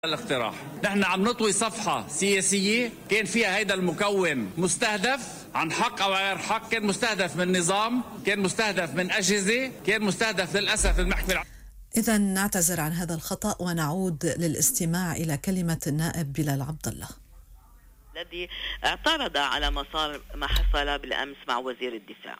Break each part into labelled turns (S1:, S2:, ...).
S1: الاقتراح. نحن عم نطوي صفحة سياسية كان فيها هيدا المكون مستهدف عن حق أو غير حق، كان مستهدف من نظام، كان مستهدف من أجهزة، كان مستهدف للأسف المحكمة.
S2: إذا نعتذر عن هذا الخطأ ونعود للاستماع إلى كلمة النائب بلال عبد الله
S3: الذي اعترض على مسار ما حصل بالأمس مع وزير الدفاع.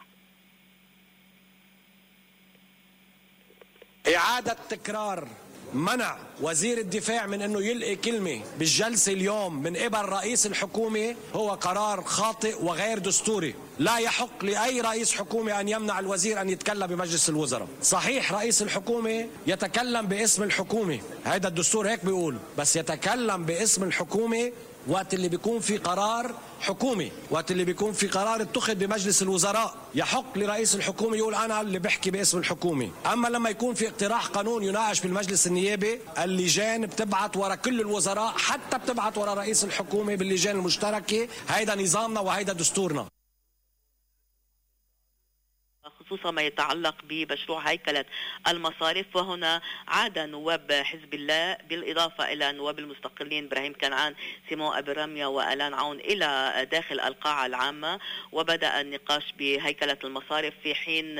S4: إعادة تكرار منع وزير الدفاع من أنه يلقي كلمة بالجلسة اليوم من قبل رئيس الحكومة هو قرار خاطئ وغير دستوري. لا يحق لأي رئيس حكومة أن يمنع الوزير أن يتكلم بمجلس الوزراء. صحيح رئيس الحكومة يتكلم باسم الحكومة، هذا الدستور هيك بيقول، بس يتكلم باسم الحكومة وقت اللي بيكون في قرار حكومي، وقت اللي بيكون في قرار اتخذ بمجلس الوزراء يحق لرئيس الحكومة يقول أنا اللي بحكي باسم الحكومة. أما لما يكون في اقتراح قانون يناقش بالمجلس النيابي، اللجان بتبعت ورا كل الوزراء، حتى بتبعت ورا رئيس الحكومة باللجان المشتركة. هيدا نظامنا وهيدا دستورنا.
S3: خصوصا ما يتعلق بمشروع هيكلة المصارف، وهنا عاد نواب حزب الله بالإضافة إلى نواب المستقلين إبراهيم كنعان، سيمون أبي رمية وآلان عون إلى داخل القاعة العامة، وبدأ النقاش بهيكلة المصارف في حين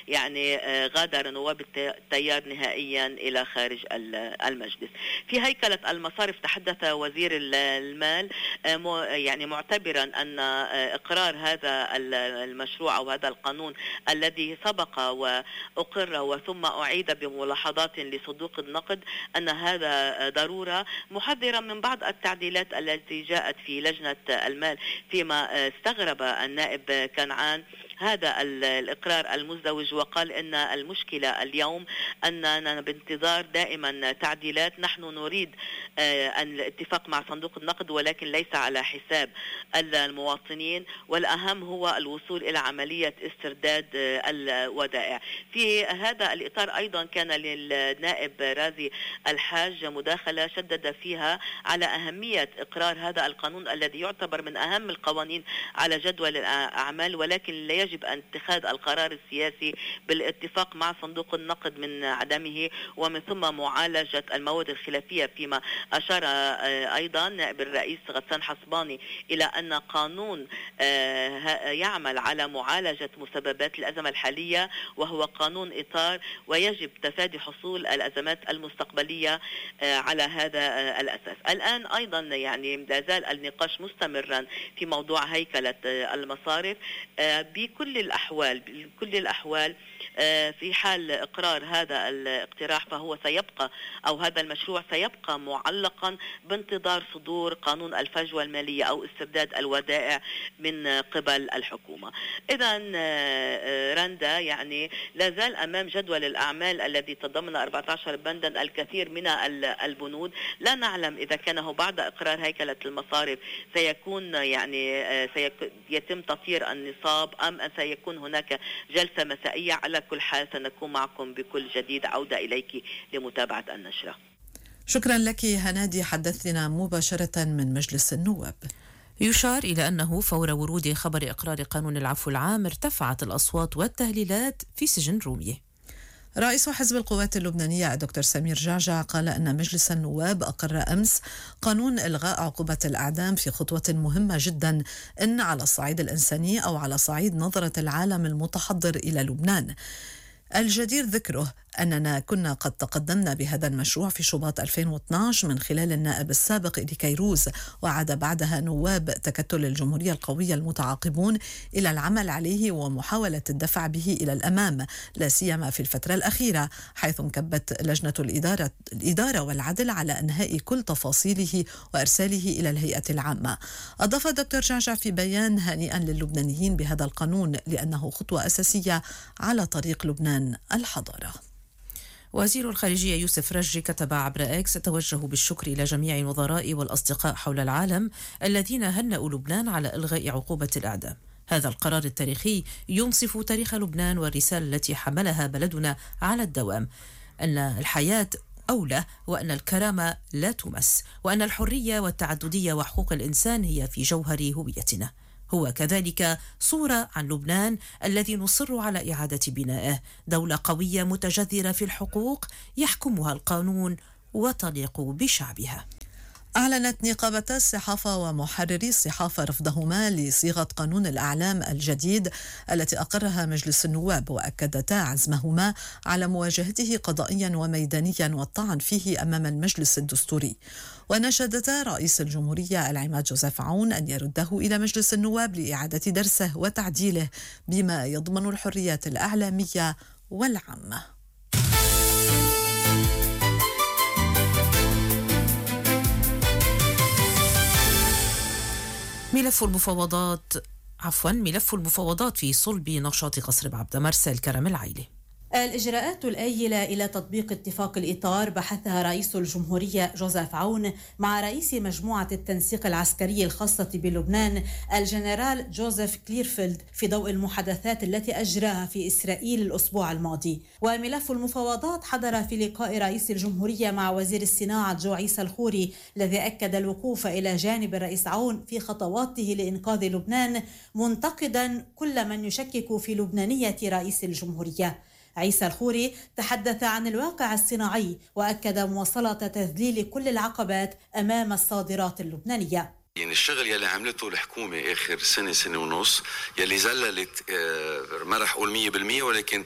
S3: غادر نواب التيار نهائيا إلى خارج المجلس. في هيكلة المصارف تحدث وزير المال معتبرا أن إقرار هذا المشروع أو هذا القانون الذي سبق وأقر وثم أعيد بملاحظات لصندوق النقد أن هذا ضرورة، محذرا من بعض التعديلات التي جاءت في لجنة المال، فيما استغرب النائب كنعان هذا الإقرار المزدوج، وقال إن المشكلة اليوم أننا بانتظار دائما تعديلات. نحن نريد الاتفاق مع صندوق النقد ولكن ليس على حساب المواطنين، والأهم هو الوصول إلى عملية استرداد الودائع. في هذا الإطار أيضا كان للنائب رازي الحاج مداخلة شدد فيها على أهمية إقرار هذا القانون الذي يعتبر من أهم القوانين على جدول الأعمال، ولكن لا يجب أن اتخاذ القرار السياسي بالاتفاق مع صندوق النقد من عدمه، ومن ثم معالجة المواد الخلافية. فيما أشار أيضا نائب الرئيس غسان حصباني إلى أن قانون يعمل على معالجة مسببات الأزمة الحالية وهو قانون إطار، ويجب تفادي حصول الأزمات المستقبلية على هذا الأساس. الآن أيضا لا زال النقاش مستمرا في موضوع هيكلة المصارف. بكل الأحوال في حال إقرار هذا الاقتراح فهو سيبقى أو هذا المشروع سيبقى معلقا بانتظار صدور قانون الفجوة المالية أو استرداد الودائع من قبل الحكومة. إذا رندا لا زال أمام جدول الأعمال الذي تضمن 14 بندا الكثير من البنود. لا نعلم إذا كان بعد إقرار هيكلة المصارف سيكون سيتم تطهير النصاب أم أن سيكون هناك جلسة مسائية. على كل حال سنكون معكم بكل جديد. عودة إليك لمتابعة النشرة.
S2: شكرا لك هنادي، حدثنا مباشرة من مجلس النواب.
S5: يشار إلى أنه فور ورود خبر إقرار قانون العفو العام ارتفعت الأصوات والتهليلات في سجن رومية.
S2: رئيس حزب القوات اللبنانية الدكتور سمير جعجع قال أن مجلس النواب أقر أمس قانون إلغاء عقوبة الإعدام في خطوة مهمة جدا، إن على الصعيد الإنساني أو على صعيد نظرة العالم المتحضر إلى لبنان. الجدير ذكره أننا كنا قد تقدمنا بهذا المشروع في شباط 2012 من خلال النائب السابق إيدي كيروز، وعاد بعدها نواب تكتل الجمهورية القوية المتعاقبون إلى العمل عليه ومحاولة الدفع به إلى الأمام، لا سيما في الفترة الأخيرة، حيث انكبت لجنة الإدارة والعدل على إنهاء كل تفاصيله وإرساله إلى الهيئة العامة. أضاف الدكتور جعجع في بيان هانئا للبنانيين بهذا القانون لأنه خطوة أساسية على طريق لبنان الحضارة.
S5: وزير الخارجية يوسف رجي كتب عبر إكس: توجه بالشكر إلى جميع الوزراء والأصدقاء حول العالم الذين هنأوا لبنان على إلغاء عقوبة الإعدام. هذا القرار التاريخي ينصف تاريخ لبنان والرسالة التي حملها بلدنا على الدوام، أن الحياة أولى، وأن الكرامة لا تمس، وأن الحرية والتعددية وحقوق الإنسان هي في جوهر هويتنا. هو كذلك صورة عن لبنان الذي نصر على إعادة بنائه، دولة قوية متجذرة في الحقوق يحكمها القانون وتليق بشعبها.
S2: أعلنت نقابتا الصحافة ومحرري الصحافة رفضهما لصيغة قانون الأعلام الجديد التي أقرها مجلس النواب، وأكدتا عزمهما على مواجهته قضائيا وميدانيا والطعن فيه أمام المجلس الدستوري. وناشدتا رئيس الجمهورية العماد جوزيف عون أن يرده إلى مجلس النواب لإعادة درسه وتعديله بما يضمن الحريات الإعلامية والعامة.
S5: ملف المفاوضات في صلب نشاط قصر بعبدة. مرسل كرم العيلي.
S6: الإجراءات الآيلة إلى تطبيق اتفاق الإطار بحثها رئيس الجمهورية جوزيف عون مع رئيس مجموعة التنسيق العسكري الخاصة بلبنان الجنرال جوزيف كليرفيلد في ضوء المحادثات التي أجراها في إسرائيل الأسبوع الماضي. وملف المفاوضات حضر في لقاء رئيس الجمهورية مع وزير الصناعة جو عيسى الخوري، الذي أكد الوقوف إلى جانب الرئيس عون في خطواته لإنقاذ لبنان، منتقدا كل من يشكك في لبنانية رئيس الجمهورية. عيسى الخوري تحدث عن الواقع الصناعي وأكد مواصلة تذليل كل العقبات أمام الصادرات اللبنانية.
S7: يعني الشغل يلي عملته الحكومة آخر سنة ونص يلي زللت ما رح أقول 100% ولكن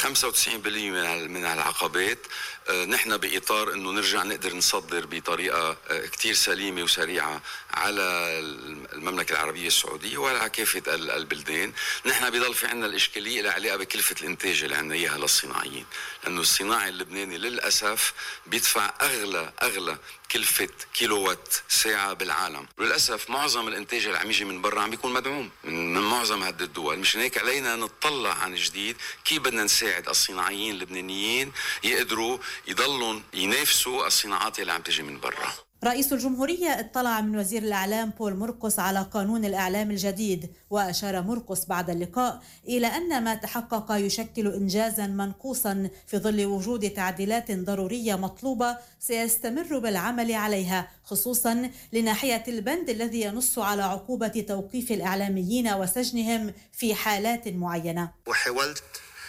S7: 95% من العقبات نحن بإطار أنه نرجع نقدر نصدر بطريقة كتير سليمة وسريعة على المملكة العربية السعودية وعلى كافة البلدان. نحن بيضل في عنا الإشكالية اللي عليها بكلفة الإنتاج اللي عنا إياها للصناعيين، لأنه الصناعي اللبناني للأسف بيدفع أغلى كلفة كيلووات ساعة بالعالم. وللأسف معظم الإنتاج اللي عم يجي من برا عم بيكون مدعوم من معظم هذه الدول. مشان هيك علينا نطلع عن جديد كيف بدنا نساعد الصناعيين اللبنانيين يقدروا يضلون ينافسوا الصناعات اللي عم تجي من برا.
S6: رئيس الجمهورية اطلع من وزير الإعلام بول مرقس على قانون الإعلام الجديد، وأشار مرقس بعد اللقاء إلى أن ما تحقق يشكل إنجازا منقوصا في ظل وجود تعديلات ضرورية مطلوبة سيستمر بالعمل عليها، خصوصا لناحية البند الذي ينص على عقوبة توقيف الإعلاميين وسجنهم في حالات معينة.
S8: وحاولت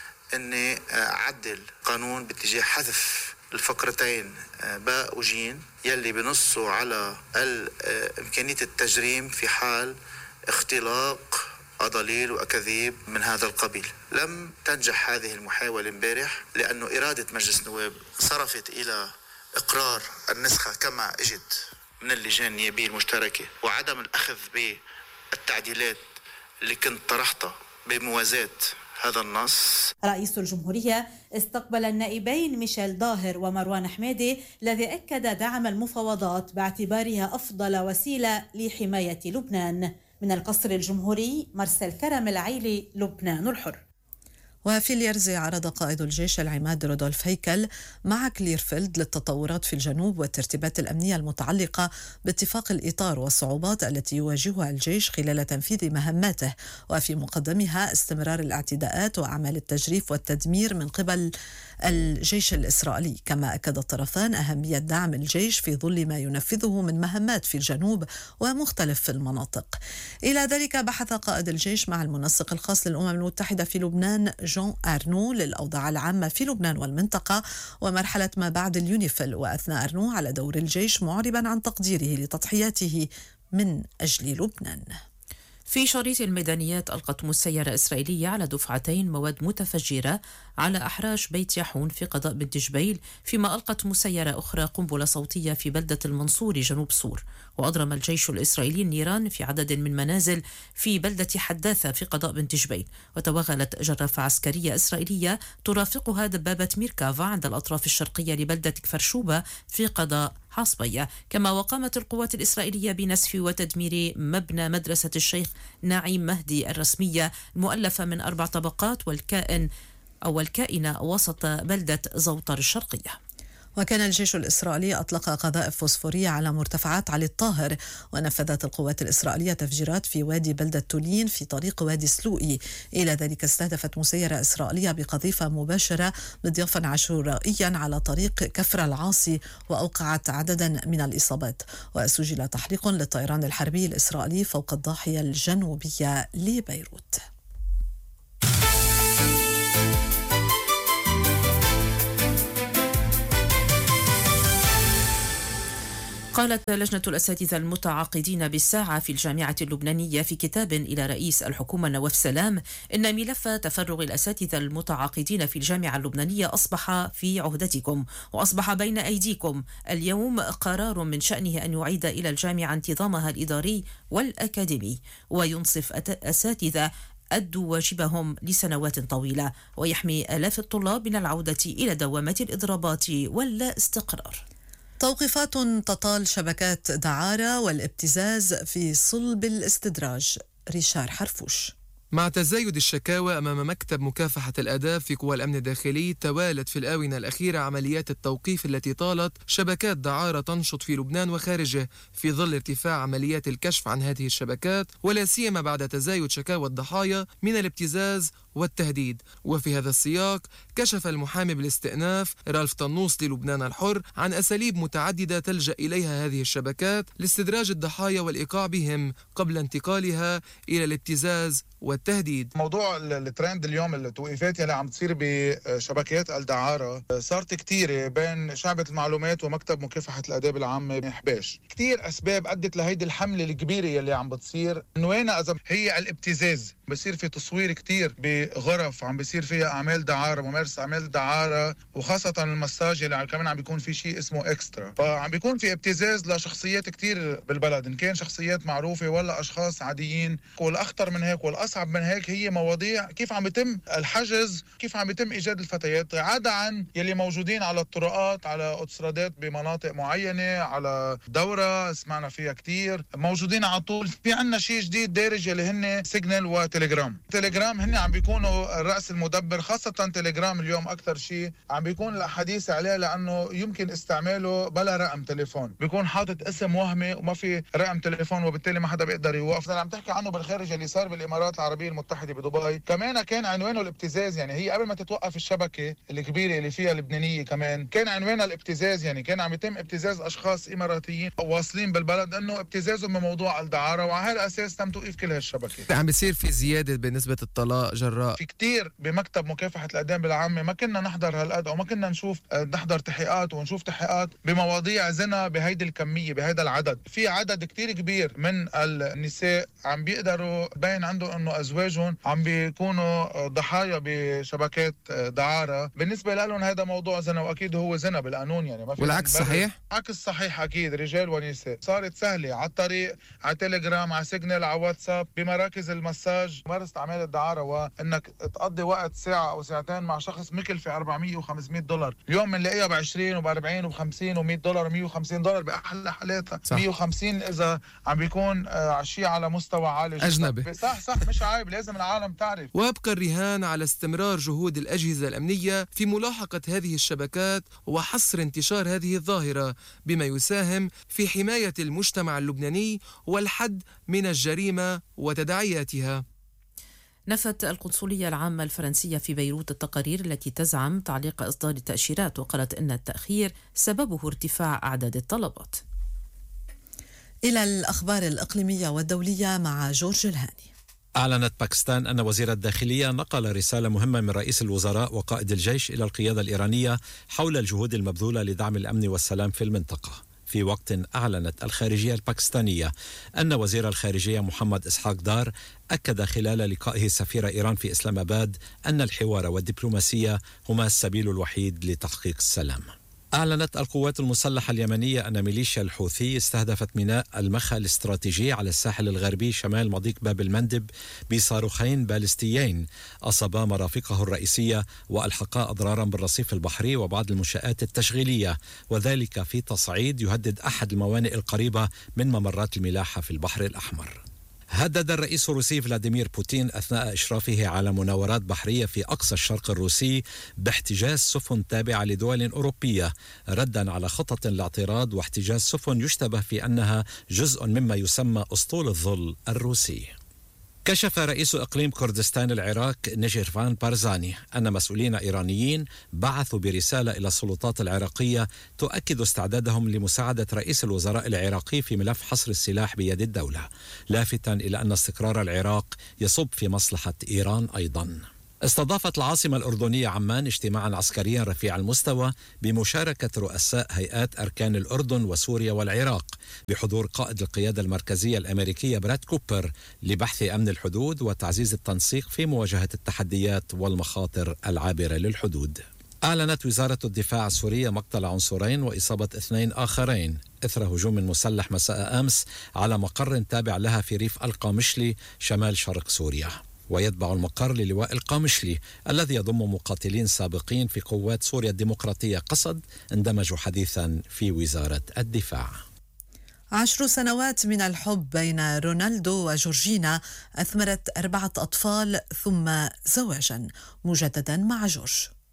S8: أني أعدل قانون باتجاه حذف الفقرتين باء وجيم يلي بنصوا على إمكانية التجريم في حال اختلاق أضاليل وأكاذيب من هذا القبيل. لم تنجح هذه المحاولة امبارح لأنه إرادة مجلس النواب صرفت إلى إقرار النسخة كما اجت من اللجان النيابية المشتركة وعدم الأخذ بالتعديلات اللي كنت طرحتها بموازاة هذا النص.
S6: رئيس الجمهورية استقبل النائبين ميشيل ظاهر ومروان حميدي، الذي أكد دعم المفاوضات باعتبارها أفضل وسيلة لحماية لبنان. من القصر الجمهوري، مرسل كرم العيلي، لبنان الحر.
S2: وفي اليرزي عرض قائد الجيش العماد رودولف هيكل مع كليرفيلد للتطورات في الجنوب والترتيبات الأمنية المتعلقة باتفاق الإطار والصعوبات التي يواجهها الجيش خلال تنفيذ مهماته، وفي مقدمها استمرار الاعتداءات وأعمال التجريف والتدمير من قبل الجيش الإسرائيلي. كما أكد الطرفان أهمية دعم الجيش في ظل ما ينفذه من مهمات في الجنوب ومختلف المناطق. إلى ذلك بحث قائد الجيش مع المنسق الخاص للأمم المتحدة في لبنان جون أرنو للأوضاع العامة في لبنان والمنطقة ومرحلة ما بعد اليونيفيل، وأثنى أرنو على دور الجيش معربا عن تقديره لتضحياته من أجل لبنان.
S5: في شريط الميدانيات ألقت مسيرة إسرائيلية على دفعتين مواد متفجرة على أحراش بيت يحون في قضاء بنت جبيل، فيما ألقت مسيرة أخرى قنبلة صوتية في بلدة المنصوري جنوب صور. وأضرم الجيش الإسرائيلي النيران في عدد من منازل في بلدة حداثة في قضاء بنت جبيل. وتوغلت جرافة عسكرية إسرائيلية ترافقها دبابة ميركافا عند الأطراف الشرقية لبلدة كفر شوبة في قضاء حصبية. كما وقامت القوات الإسرائيلية بنسف وتدمير مبنى مدرسة الشيخ نعيم مهدي الرسمية المؤلفة من 4 طبقات والكائنة وسط بلدة زوطر الشرقية.
S2: وكان الجيش الإسرائيلي أطلق قذائف فوسفورية على مرتفعات علي الطاهر، ونفذت القوات الإسرائيلية تفجيرات في وادي بلدة تولين في طريق وادي سلوئي. إلى ذلك استهدفت مسيرة إسرائيلية بقذيفة مباشرة مضيافا عشوائيا على طريق كفر العاصي وأوقعت عددا من الإصابات. وسجل تحريق للطيران الحربي الإسرائيلي فوق الضاحية الجنوبية لبيروت.
S5: قالت لجنة الأساتذة المتعاقدين بالساعة في الجامعة اللبنانية في كتاب إلى رئيس الحكومة نواف سلام إن ملف تفرغ الأساتذة المتعاقدين في الجامعة اللبنانية أصبح في عهدتكم وأصبح بين أيديكم. اليوم قرار من شأنه أن يعيد إلى الجامعة انتظامها الإداري والأكاديمي وينصف أساتذة أدوا واجبهم لسنوات طويلة ويحمي آلاف الطلاب من العودة إلى دوامة الإضرابات واللا استقرار.
S2: توقيفات تطال شبكات دعارة والابتزاز في صلب الاستدراج. ريشار حرفوش.
S9: مع تزايد الشكاوى أمام مكتب مكافحة الآداب في قوى الأمن الداخلي، توالت في الآونة الأخيرة عمليات التوقيف التي طالت شبكات دعارة تنشط في لبنان وخارجه في ظل ارتفاع عمليات الكشف عن هذه الشبكات، ولا سيما بعد تزايد شكاوى الضحايا من الابتزاز والتهديد. وفي هذا السياق كشف المحامي بالاستئناف رالف طنوس للبنان الحر عن أساليب متعددة تلجأ إليها هذه الشبكات لاستدراج الضحايا والإيقاع بهم قبل انتقالها إلى الابتزاز والتهديد.
S10: موضوع الترند اليوم التوقيفات اللي عم تصير بشبكات الدعارة صارت كتيرة بين شعبة المعلومات ومكتب مكافحة الآداب العامة بحباش. كتير أسباب أدت لهيدي الحملة الكبيرة اللي عم بتصير. عنوانها هي الابتزاز. بصير في تصوير كتير بغرف عم بصير فيها أعمال دعارة، ممارسة أعمال دعارة، وخاصة المساج اللي كمان عم بيكون في شيء اسمه إكسترا. فعم بيكون في ابتزاز لشخصيات كتير بالبلد، إن كان شخصيات معروفة ولا أشخاص عاديين. والأخطر من هيك والأصعب من هيك هي مواضيع كيف عم بيتم الحجز، كيف عم بيتم إيجاد الفتيات، عدا عن يلي موجودين على الطرقات، على أوتوسترادات بمناطق معينة، على دورة سمعنا فيها كتير موجودين على طول. في عنا شيء جديد دارج اللي هن سيجنال وتليجرام. تليجرام هن عم بيكونوا الرأس المدبر، خاصة تليجرام اليوم أكثر شيء عم بيكون الحديث عليه لأنه يمكن استعماله بلا رقم تليفون، بيكون حاطط اسم وهمي وما في رقم تليفون وبالتالي ما حدا بيقدر يوقف. عم تحكي عنه بالخارج اللي صار بالإمارات العربية المتحدة بدبي، كمان كان عنوانه الابتزاز. يعني هي قبل ما تتوقف الشبكة الكبيرة اللي فيها لبنانية كمان كان عنوانها الابتزاز. يعني كان عم يتم ابتزاز أشخاص إماراتيين واصلين بالبلد، إنه ابتزازهم بموضوع الدعارة، وعلى هالأساس تم توقيف كل هالشبكة.
S9: عم بيصير في زيادة بنسبة الطلاق جراء
S10: في كتير بمكتب مكافحة الآداب العامة ما كنا نحضر هالقد، أو ما كنا نحضر تحقيقات ونشوف تحقيقات بمواضيع زنا بهيدي الكمية بهيدا العدد. في عدد كتير كبير من النساء عم بيقدروا باين عنده إنه أزواجهم عم بيكونوا ضحايا بشبكات دعارة، بالنسبة لهم هذا موضوع زنا، وأكيد هو زنا بالقانون. يعني ما في
S9: والعكس صحيح؟
S10: عكس صحيح أكيد، رجال ونساء. صارت سهلة على الطريق، على تيليجرام، على سيجنال، على واتساب، بمراكز المساج، ممارسة أعمال الدعارة، وإنك تقضي وقت ساعة أو ساعتين مع شخص مكلفة 400 و500 دولار. اليوم بنلاقيها ب20 وب40 وب50 و100 دولار و150 دولار بأحلى حالاتها، 150 إذا عم بيكون شيء على مستوى عالي جدا.
S9: أجنبي.
S10: صح مش عيب، لازم العالم تعرف.
S9: ويبقى الرهان على استمرار جهود الأجهزة الأمنية في ملاحقة هذه الشبكات وحصر انتشار هذه الظاهرة، بما يساهم في حماية المجتمع اللبناني والحد من الجريمة وتداعياتها.
S5: نفت القنصلية العامة الفرنسية في بيروت التقارير التي تزعم تعليق إصدار التأشيرات، وقالت إن التأخير سببه ارتفاع أعداد الطلبات.
S2: إلى الأخبار الإقليمية والدولية مع جورج الهاني.
S11: أعلنت باكستان أن وزير الداخلية نقل رسالة مهمة من رئيس الوزراء وقائد الجيش إلى القيادة الإيرانية حول الجهود المبذولة لدعم الأمن والسلام في المنطقة. في وقت أعلنت الخارجية الباكستانية أن وزير الخارجية محمد إسحاق دار أكد خلال لقائه سفير إيران في إسلام آباد أن الحوار والدبلوماسية هما السبيل الوحيد لتحقيق السلام. أعلنت القوات المسلحة اليمنية أن ميليشيا الحوثي استهدفت ميناء المخا الاستراتيجي على الساحل الغربي شمال مضيق باب المندب بصاروخين باليستيين أصابا مرافقه الرئيسية وألحقا أضرارا بالرصيف البحري وبعض المنشآت التشغيلية، وذلك في تصعيد يهدد أحد الموانئ القريبة من ممرات الملاحة في البحر الأحمر. هدد الرئيس الروسي فلاديمير بوتين أثناء إشرافه على مناورات بحرية في أقصى الشرق الروسي باحتجاز سفن تابعة لدول أوروبية، ردا على خطط الاعتراض واحتجاز سفن يشتبه في أنها جزء مما يسمى أسطول الظل الروسي. كشف رئيس إقليم كردستان العراق نجيرفان بارزاني أن مسؤولين إيرانيين بعثوا برسالة إلى السلطات العراقية تؤكد استعدادهم لمساعدة رئيس الوزراء العراقي في ملف حصر السلاح بيد الدولة، لافتا إلى أن استقرار العراق يصب في مصلحة إيران أيضا. استضافت العاصمة الأردنية عمان اجتماعا عسكريا رفيع المستوى بمشاركة رؤساء هيئات أركان الأردن وسوريا والعراق بحضور قائد القيادة المركزية الأمريكية براد كوبر لبحث أمن الحدود وتعزيز التنسيق في مواجهة التحديات والمخاطر العابرة للحدود. أعلنت وزارة الدفاع السورية مقتل عنصرين وإصابة 2 آخرين إثر هجوم مسلح مساء أمس على مقر تابع لها في ريف القامشلي شمال شرق سوريا، ويتبع المقر للواء القامشلي الذي يضم مقاتلين سابقين في قوات سوريا الديمقراطية قسد اندمجوا حديثا في وزارة الدفاع.
S2: 10 سنوات من الحب بين رونالدو وجورجينا أثمرت 4 أطفال ثم زواجا مجددا مع جورج.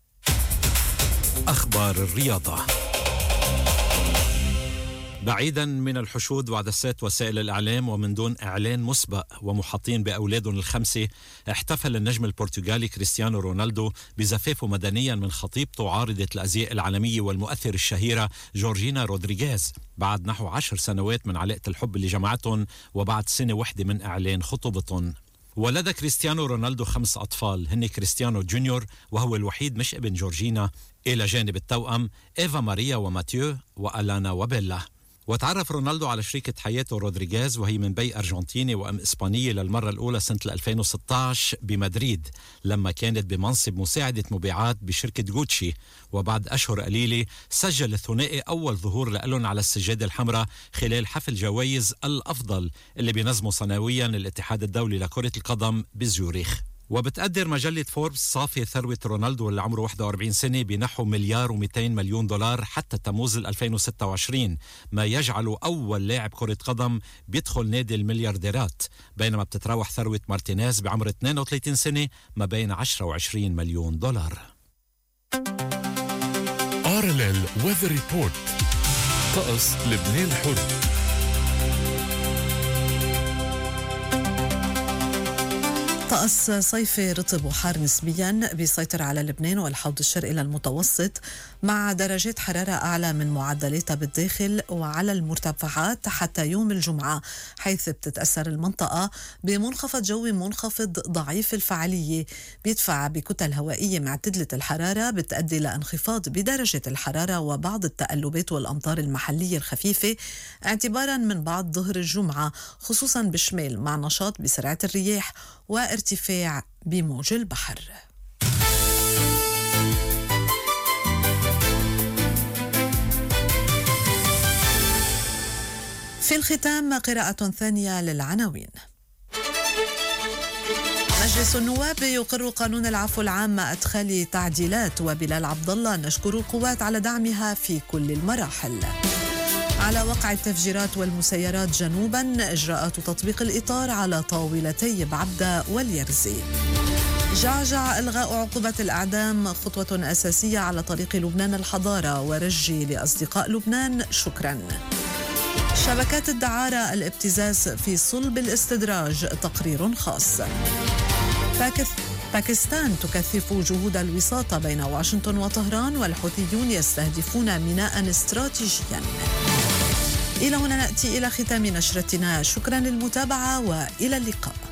S11: أخبار الرياضة. بعيدا من الحشود وعدسات وسائل الإعلام ومن دون إعلان مسبق ومحاطين بأولادهم ال5، احتفل النجم البرتغالي كريستيانو رونالدو بزفافه مدنيا من خطيبته عارضة الأزياء العالمية والمؤثر الشهيرة جورجينا رودريغيز بعد نحو 10 سنوات من علاقة الحب اللي جمعتهم وبعد سنة واحدة من إعلان خطوبتهم. ولدى كريستيانو رونالدو 5 أطفال، هن كريستيانو جونيور وهو الوحيد مش ابن جورجينا، إلى جانب التوأم إيفا ماريا وماتيو وألانا وبيلا. وتعرف رونالدو على شريكة حياته رودريغيز وهي من بي أرجنتيني وأم إسبانية للمرة الأولى سنة 2016 بمدريد لما كانت بمنصب مساعدة مبيعات بشركة غوتشي. وبعد أشهر قليلة سجل الثنائي أول ظهور لهم على السجادة الحمراء خلال حفل جوائز الأفضل اللي بينظمه سنويا الاتحاد الدولي لكرة القدم بزيوريخ. وبتقدر مجلة فوربس صافي ثروة رونالدو اللي عمره 41 سنة بنحو $1,200,000,000 حتى تموز 2026، ما يجعله أول لاعب كرة قدم بيدخل نادي المليارديرات، بينما بتتراوح ثروة مارتينيز بعمر 32 سنة ما بين 10 و20 مليون دولار.
S12: RLL Weather Report. طقس لبنان الحر.
S2: طقس صيفي رطب وحار نسبيا بيسيطر على لبنان والحوض الشرقي للمتوسط مع درجات حرارة أعلى من معدلاتها بالداخل وعلى المرتفعات حتى يوم الجمعة، حيث بتتأثر المنطقة بمنخفض جوي منخفض ضعيف الفعالية بيدفع بكتل هوائية معتدلة الحرارة بتؤدي لانخفاض بدرجة الحرارة وبعض التقلبات والأمطار المحلية الخفيفة اعتبارا من بعد ظهر الجمعة، خصوصا بالشمال مع نشاط بسرعة الرياح وارتفاع بموج البحر. في الختام قراءة ثانية للعناوين. مجلس النواب يقر قانون العفو العام مع إدخال تعديلات، وبلال عبد الله نشكر القوات على دعمها في كل المراحل. على وقع التفجيرات والمسيرات جنوبا إجراءات تطبيق الإطار على طاولتي بعبدة واليرزي. جعجع إلغاء عقوبة الإعدام خطوة أساسية على طريق لبنان الحضارة، ورجي لأصدقاء لبنان شكرا. شبكات الدعارة الابتزاز في صلب الاستدراج، تقرير خاص. باكستان تكثف جهود الوساطة بين واشنطن وطهران، والحوثيون يستهدفون ميناء استراتيجيا. إلى هنا نأتي إلى ختام نشرتنا، شكرا للمتابعة وإلى اللقاء.